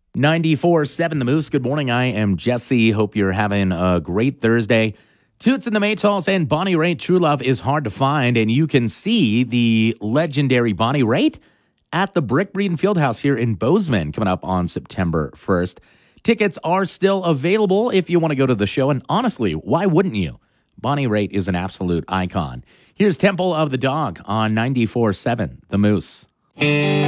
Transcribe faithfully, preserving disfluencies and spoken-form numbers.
ninety-four point seven The Moose. Good morning. I am Jesse. Hope you're having a great Thursday. Toots and the Maytals and Bonnie Raitt. True Love is hard to find, and you can see the legendary Bonnie Raitt at the Brick Breeden Fieldhouse here in Bozeman coming up on September first. Tickets are still available if you want to go to the show, and honestly, why wouldn't you? Bonnie Raitt is an absolute icon. Here's Temple of the Dog on ninety-four point seven The Moose.